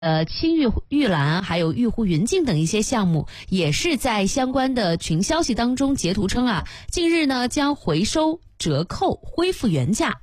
青玉兰还有玉湖云境等一些项目，也是在相关的群消息当中截图称啊，近日呢将回收折扣，恢复原价。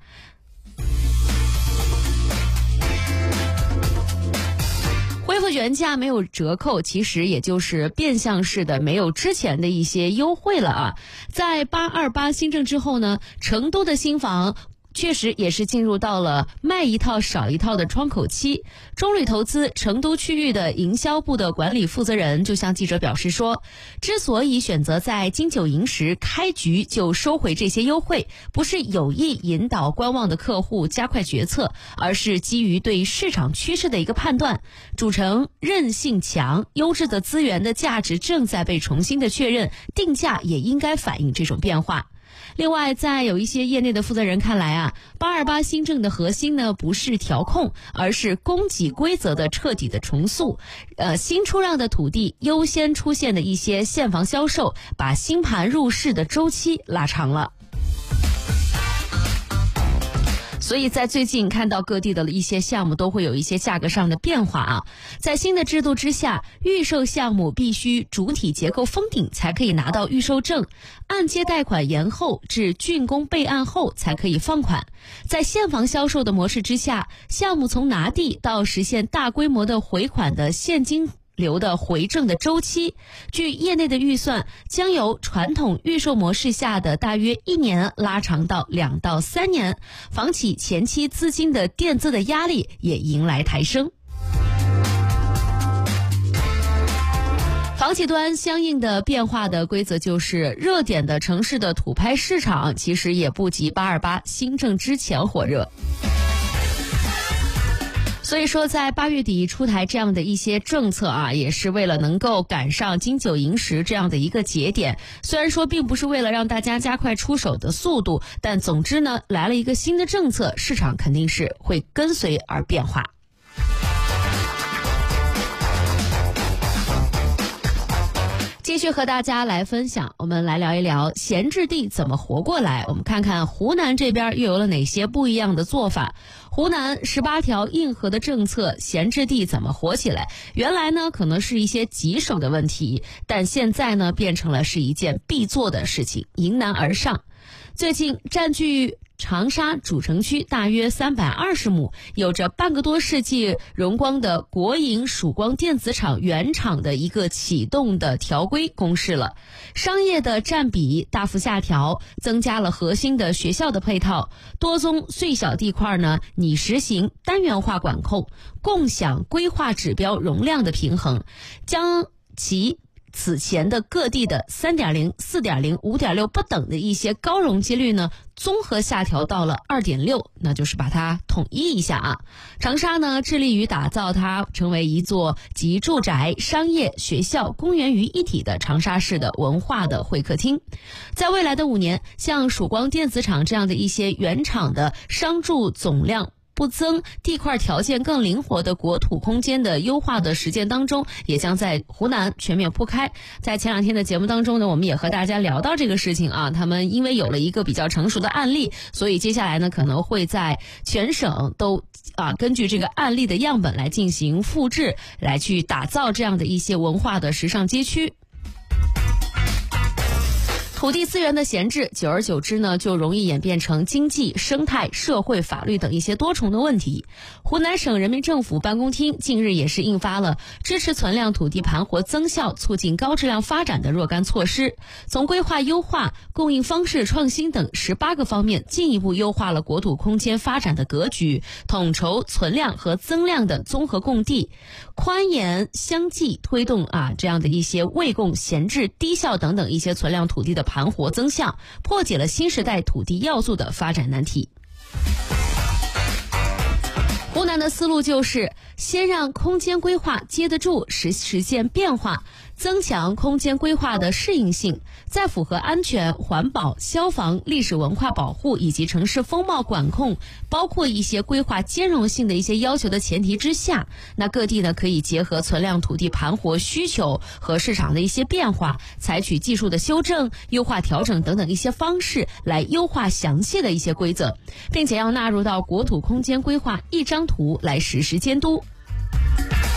恢复原价没有折扣，其实也就是变相式的没有之前的一些优惠了啊。在828新政之后呢，成都的新房确实也是进入到了卖一套少一套的窗口期。中旅投资成都区域的营销部的管理负责人就向记者表示说，之所以选择在金九银十开局就收回这些优惠，不是有意引导观望的客户加快决策，而是基于对市场趋势的一个判断。主城韧性强，优质的资源的价值正在被重新的确认，定价也应该反映这种变化。另外，在有一些业内的负责人看来啊，828新政的核心呢不是调控，而是供给规则的彻底的重塑。新出让的土地优先出现的一些现房销售，把新盘入市的周期拉长了。所以在最近看到各地的一些项目都会有一些价格上的变化啊。在新的制度之下，预售项目必须主体结构封顶才可以拿到预售证，按揭贷款延后至竣工备案后才可以放款。在现房销售的模式之下，项目从拿地到实现大规模的回款的现金流的回正的周期，据业内的预算，将由传统预售模式下的大约1年拉长到2到3年，房企前期资金的垫资的压力也迎来抬升。房企端相应的变化的规则就是，热点的城市的土拍市场其实也不及828新政之前火热。所以说在8月底出台这样的一些政策啊，也是为了能够赶上金九银十这样的一个节点。虽然说并不是为了让大家加快出手的速度，但总之呢，来了一个新的政策，市场肯定是会跟随而变化。继续和大家来分享，我们来聊一聊闲置地怎么活过来。我们看看湖南这边又有了哪些不一样的做法。湖南18条硬核的政策，闲置地怎么活起来？原来呢可能是一些棘手的问题，但现在呢变成了是一件必做的事情，迎难而上。最近占据长沙主城区大约320亩，有着半个多世纪荣光的国营曙光电子厂原厂的一个启动的条规公示了，商业的占比大幅下调，增加了核心的学校的配套，多宗碎小地块呢拟实行单元化管控，共享规划指标容量的平衡，将其此前的各地的 3.0、4.0、5.6 不等的一些高容积率呢，综合下调到了 2.6， 那就是把它统一一下啊。长沙呢，致力于打造它成为一座集住宅、商业、学校、公园于一体的长沙市的文化的会客厅。在未来的5年，像曙光电子厂这样的一些原厂的商住总量不增、地块条件更灵活的国土空间的优化的实践当中，也将在湖南全面铺开。在前2天的节目当中呢，我们也和大家聊到这个事情啊，他们因为有了一个比较成熟的案例，所以接下来呢可能会在全省都根据这个案例的样本来进行复制，来去打造这样的一些文化的时尚街区。土地资源的闲置，久而久之呢，就容易演变成经济、生态、社会、法律等一些多重的问题。湖南省人民政府办公厅近日也是印发了支持存量土地盘活增效、促进高质量发展的若干措施，从规划优化、供应方式创新等18个方面，进一步优化了国土空间发展的格局，统筹存量和增量的综合供地，宽严相济，推动这样的一些未供、闲置、低效等等一些存量土地的盘活增效，破解了新时代土地要素的发展难题。湖南的思路就是先让空间规划接得住，实现变化，增强空间规划的适应性，在符合安全、环保、消防、历史文化保护以及城市风貌管控，包括一些规划兼容性的一些要求的前提之下，那各地呢可以结合存量土地盘活需求和市场的一些变化，采取技术的修正、优化调整等等一些方式来优化详细的一些规则，并且要纳入到国土空间规划一张图来实施监督。